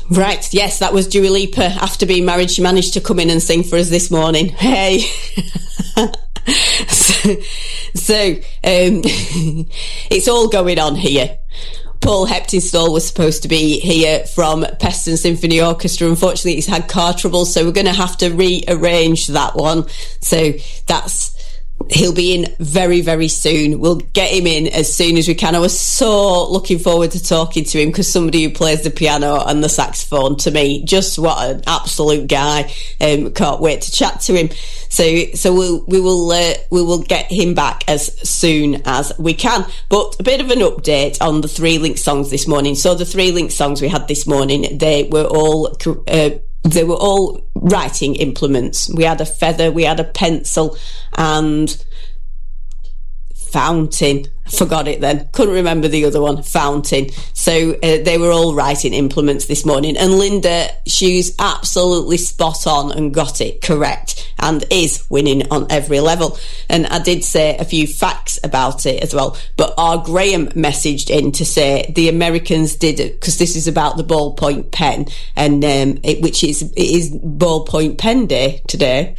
Right, yes, that was Dua Lipa. After being married, she managed to come in and sing for us this morning. Hey! So, it's all going on here. Paul Heptinstall was supposed to be here from Peston Symphony Orchestra. Unfortunately, he's had car trouble, so we're going to have to rearrange that one. So he'll be in very, very soon. We'll get him in as soon as we can. I was so looking forward to talking to him, because somebody who plays the piano and the saxophone, to me, just what an absolute guy. Can't wait to chat to him. So we will get him back as soon as we can. But a bit of an update on the 3 Link songs this morning. So the 3 Link songs we had this morning, they were all writing implements. We had a feather, we had a pencil, and fountain. Forgot it then. Couldn't remember the other one. Fountain. So they were all writing implements this morning. And Linda, she's absolutely spot on and got it correct and is winning on every level. And I did say a few facts about it as well. But our Graham messaged in to say the Americans did it, because this is about the ballpoint pen, and it is ballpoint pen day today.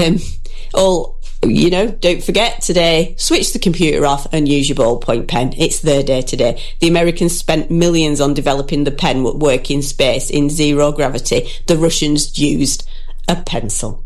Don't forget today, switch the computer off and use your ballpoint pen. It's their day today. The Americans spent millions on developing the pen that work in space in zero gravity. The Russians used a pencil.